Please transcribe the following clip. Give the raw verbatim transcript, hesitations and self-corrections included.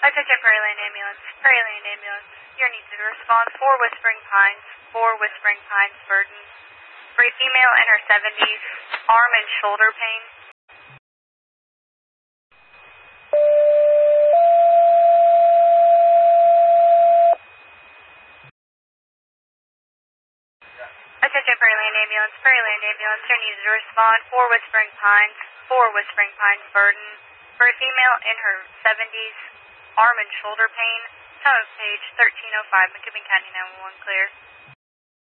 Attention Prairie Lane Ambulance. Prairie Lane Ambulance. Your needs to respond for Whispering Pines. For Whispering Pines Burden. For a female in her seventies, arm and shoulder pain. Attention Prairie Lane Ambulance. Prairie Lane Ambulance. Your needs to respond for Whispering Pines. For Whispering Pines Burden. For a female in her seventies, arm and shoulder pain. Time of page thirteen oh five, McKibbin County nine one one clear.